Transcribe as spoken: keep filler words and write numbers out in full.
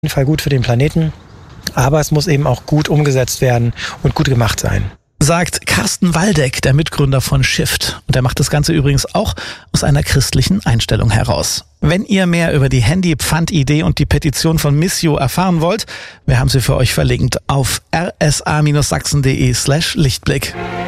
jeden Fall gut für den Planeten, aber es muss eben auch gut umgesetzt werden und gut gemacht sein. Sagt Carsten Waldeck, der Mitgründer von Shift. Und er macht das Ganze übrigens auch aus einer christlichen Einstellung heraus. Wenn ihr mehr über die Handy-Pfand-Idee und die Petition von Missio erfahren wollt, wir haben sie für euch verlinkt auf r s a Bindestrich sachsen punkt de slash Lichtblick.